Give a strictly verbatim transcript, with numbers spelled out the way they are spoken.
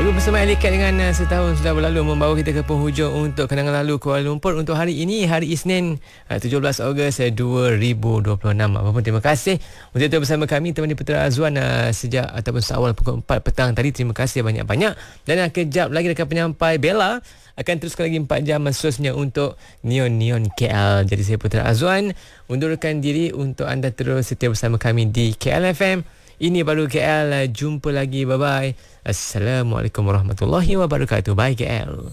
bersama Alikat dengan uh, setahun sudah berlalu membawa kita ke penghujung untuk kenangan lalu Kuala Lumpur untuk hari ini, hari Isnin uh, tujuh belas Ogos uh, dua ribu dua puluh enam. Apapun terima kasih untuk itu bersama kami temani Putera Azwan uh, sejak ataupun seawal pukul empat petang tadi. Terima kasih banyak-banyak. Dan uh, kejap lagi dekat penyampai Bella akan teruskan lagi empat jam seterusnya untuk Neon Neon K L. Jadi saya Putera Azwan undurkan diri untuk anda terus setia bersama kami di K L F M. Ini baru K L. Jumpa lagi. Bye-bye. Assalamualaikum warahmatullahi wabarakatuh. Bye K L.